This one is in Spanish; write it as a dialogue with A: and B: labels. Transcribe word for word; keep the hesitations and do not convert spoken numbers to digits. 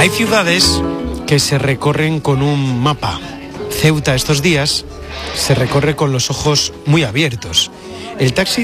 A: Hay ciudades que se recorren con un mapa. Ceuta estos días se recorre con los ojos muy abiertos. El taxi